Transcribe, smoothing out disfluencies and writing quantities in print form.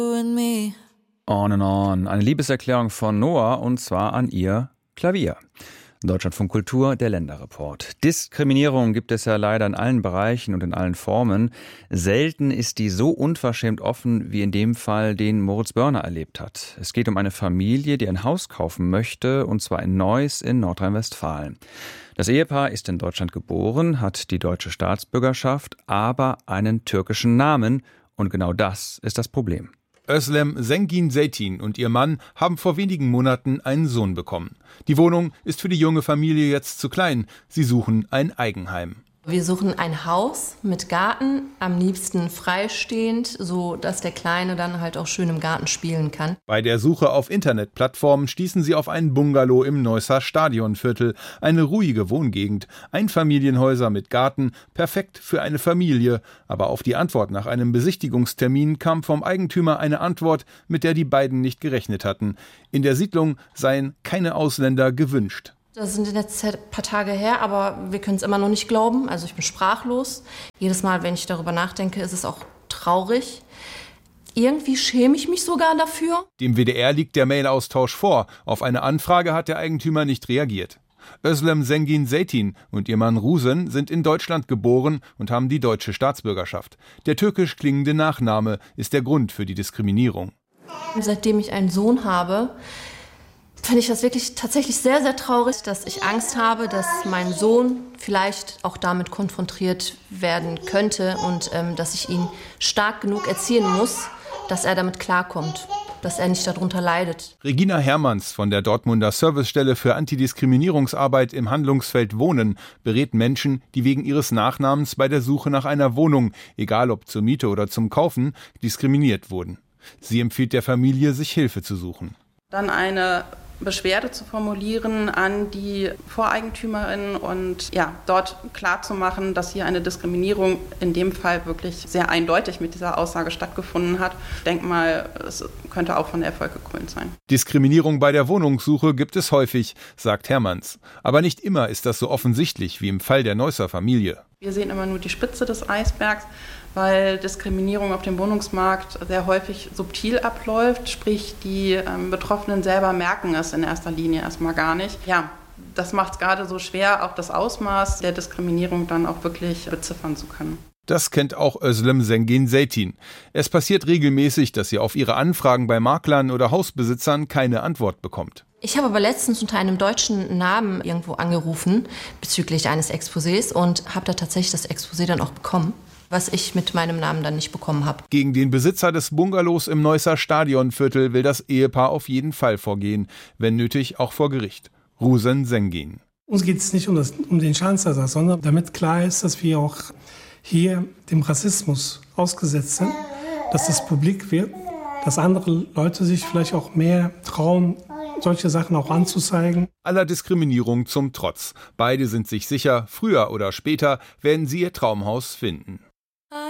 On and On, eine Liebeserklärung von Noah und zwar an ihr Klavier. Deutschlandfunk Kultur, der Länderreport. Diskriminierung gibt es ja leider in allen Bereichen und in allen Formen. Selten ist die so unverschämt offen wie in dem Fall, den Moritz Börner erlebt hat. Es geht um eine Familie, die ein Haus kaufen möchte, und zwar in Neuss in Nordrhein-Westfalen. Das Ehepaar ist in Deutschland geboren, hat die deutsche Staatsbürgerschaft, aber einen türkischen Namen. Und genau das ist das Problem. Özlem Zengin-Zeytin und ihr Mann haben vor wenigen Monaten einen Sohn bekommen. Die Wohnung ist für die junge Familie jetzt zu klein. Sie suchen ein Eigenheim. Wir suchen ein Haus mit Garten, am liebsten freistehend, so dass der Kleine dann halt auch schön im Garten spielen kann. Bei der Suche auf Internetplattformen stießen sie auf einen Bungalow im Neusser Stadionviertel. Eine ruhige Wohngegend, Einfamilienhäuser mit Garten, perfekt für eine Familie. Aber auf die Antwort nach einem Besichtigungstermin kam vom Eigentümer eine Antwort, mit der die beiden nicht gerechnet hatten. In der Siedlung seien keine Ausländer gewünscht. Das sind jetzt ein paar Tage her, aber wir können es immer noch nicht glauben. Also ich bin sprachlos. Jedes Mal, wenn ich darüber nachdenke, ist es auch traurig. Irgendwie schäme ich mich sogar dafür. Dem WDR liegt der Mailaustausch vor. Auf eine Anfrage hat der Eigentümer nicht reagiert. Özlem Zengin-Zeytin und ihr Mann Rusen sind in Deutschland geboren und haben die deutsche Staatsbürgerschaft. Der türkisch klingende Nachname ist der Grund für die Diskriminierung. Seitdem ich einen Sohn habe, finde ich das wirklich tatsächlich sehr, sehr traurig, dass ich Angst habe, dass mein Sohn vielleicht auch damit konfrontiert werden könnte und dass ich ihn stark genug erziehen muss, dass er damit klarkommt, dass er nicht darunter leidet. Regina Hermanns von der Dortmunder Servicestelle für Antidiskriminierungsarbeit im Handlungsfeld Wohnen berät Menschen, die wegen ihres Nachnamens bei der Suche nach einer Wohnung, egal ob zur Miete oder zum Kaufen, diskriminiert wurden. Sie empfiehlt der Familie, sich Hilfe zu suchen. Dann eine Beschwerde zu formulieren an die Voreigentümerin und dort klarzumachen, dass hier eine Diskriminierung in dem Fall wirklich sehr eindeutig mit dieser Aussage stattgefunden hat. Ich denke mal, es könnte auch von Erfolg gekrönt sein. Diskriminierung bei der Wohnungssuche gibt es häufig, sagt Hermanns. Aber nicht immer ist das so offensichtlich wie im Fall der Neusser Familie. Wir sehen immer nur die Spitze des Eisbergs, weil Diskriminierung auf dem Wohnungsmarkt sehr häufig subtil abläuft. Sprich, die Betroffenen selber merken es in erster Linie erstmal gar nicht. Ja, das macht es gerade so schwer, auch das Ausmaß der Diskriminierung dann auch wirklich beziffern zu können. Das kennt auch Özlem Zengin-Zeytin. Es passiert regelmäßig, dass sie auf ihre Anfragen bei Maklern oder Hausbesitzern keine Antwort bekommt. Ich habe aber letztens unter einem deutschen Namen irgendwo angerufen bezüglich eines Exposés und habe da tatsächlich das Exposé dann auch bekommen, was ich mit meinem Namen dann nicht bekommen habe. Gegen den Besitzer des Bungalows im Neusser Stadionviertel will das Ehepaar auf jeden Fall vorgehen, wenn nötig auch vor Gericht. Rusen Zengin. Uns geht es nicht um den Schadensersatz, sondern damit klar ist, dass wir auch hier dem Rassismus ausgesetzt sind, dass das publik wird, dass andere Leute sich vielleicht auch mehr trauen, solche Sachen auch anzuzeigen. Aller Diskriminierung zum Trotz. Beide sind sich sicher, früher oder später werden sie ihr Traumhaus finden.